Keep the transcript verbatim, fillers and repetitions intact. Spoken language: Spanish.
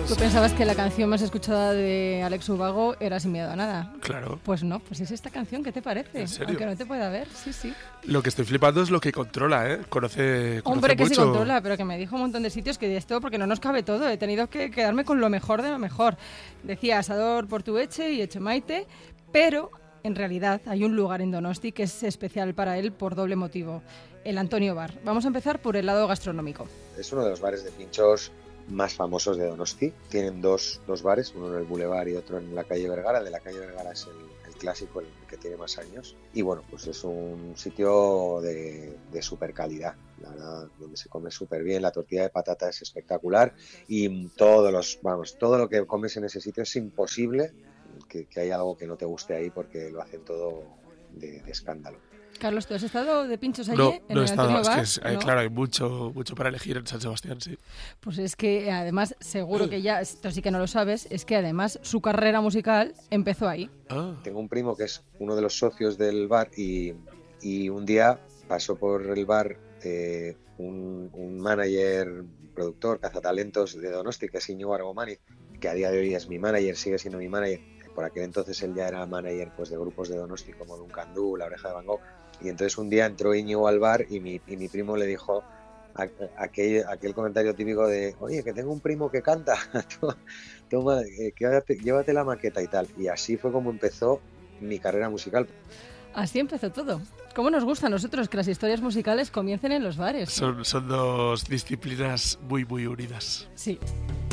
Tú pensabas que la canción más escuchada de Alex Ubago era Sin miedo a nada. Claro. Pues no, pues es esta canción, ¿qué te parece? ¿En serio? Aunque no te pueda ver, sí, sí. Lo que estoy flipando es lo que controla, ¿eh? Conoce, conoce Hombre, que mucho. sí controla, pero que me dijo un montón de sitios que esto, porque no nos cabe todo, he tenido que quedarme con lo mejor de lo mejor. Decía Asador Portueche y Echemaite, pero en realidad hay un lugar en Donosti que es especial para él por doble motivo, el Antonio Bar. Vamos a empezar por el lado gastronómico. Es uno de los bares de pinchos más famosos de Donosti. Tienen dos, dos bares, uno en el Boulevard y otro en la calle Vergara. El de la calle Vergara es el, el clásico, el que tiene más años. Y bueno, pues es un sitio de, de súper calidad, la verdad, donde se come súper bien. La tortilla de patata es espectacular y todos los, vamos, todo lo que comes en ese sitio es imposible que, que haya algo que no te guste ahí, porque lo hacen todo de, de escándalo. Carlos, ¿tú has estado de pinchos allí No, en no he el estado, Antonio es Bar? que es, eh, ¿No? claro, hay mucho, mucho para elegir en San Sebastián, sí. Pues es que además, seguro que ya, esto sí que no lo sabes, es que además su carrera musical empezó ahí. Ah. Tengo un primo que es uno de los socios del bar y, y un día pasó por el bar eh, un, un manager, productor, cazatalentos de Donosti, que es Íñigo Argomani, que a día de hoy es mi manager, sigue siendo mi manager. Por aquel entonces él ya era manager, pues, de grupos de Donosti como Duncan Du, La Oreja de Van Gogh. Y entonces un día entró Íñigo al bar y mi, y mi primo le dijo a, aquel, aquel comentario típico de: oye, que tengo un primo que canta, toma, eh, quédate, llévate la maqueta y tal. Y así fue como empezó mi carrera musical. Así empezó todo. ¿Cómo nos gusta a nosotros que las historias musicales comiencen en los bares? Son, son dos disciplinas muy, muy unidas. Sí.